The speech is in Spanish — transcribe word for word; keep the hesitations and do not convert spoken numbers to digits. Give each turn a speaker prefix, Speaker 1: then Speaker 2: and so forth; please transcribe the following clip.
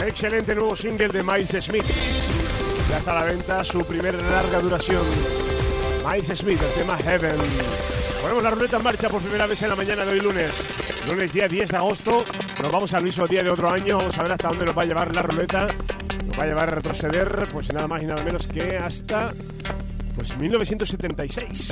Speaker 1: Excelente nuevo single de Miles Smith. Ya está a la venta su primera larga duración. Miles Smith, el tema Heaven. Ponemos la ruleta en marcha por primera vez en la mañana de hoy lunes. Lunes día diez de agosto. Nos vamos al mismo día de otro año. Vamos a ver hasta dónde nos va a llevar la ruleta. Nos va a llevar a retroceder, pues nada más y nada menos que hasta pues mil novecientos setenta y seis.